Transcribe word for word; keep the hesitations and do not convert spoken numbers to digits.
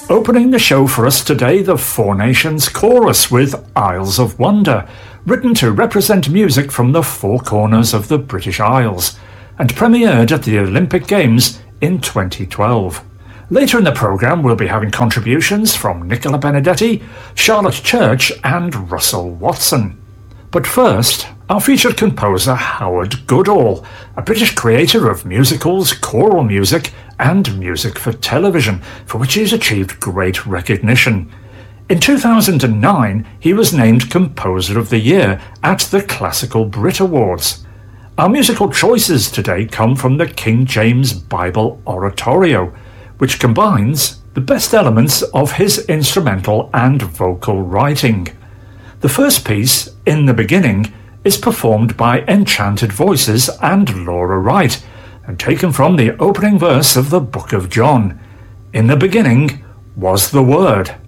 Opening the show for us today, the Four Nations Chorus with Isles of Wonder, written to represent music from the four corners of the British Isles, and premiered at the Olympic Games in twenty twelve. Later in the programme we'll be having contributions from Nicola Benedetti, Charlotte Church and Russell Watson. But first, our featured composer Howard Goodall, a British creator of musicals, choral music and music for television, for which he's achieved great recognition. In two thousand nine, he was named Composer of the Year at the Classical Brit Awards. Our musical choices today come from the King James Bible Oratorio, which combines the best elements of his instrumental and vocal writing. The first piece, In the Beginning, is performed by Enchanted Voices and Laura Wright, and taken from the opening verse of the Book of John. In the beginning was the Word.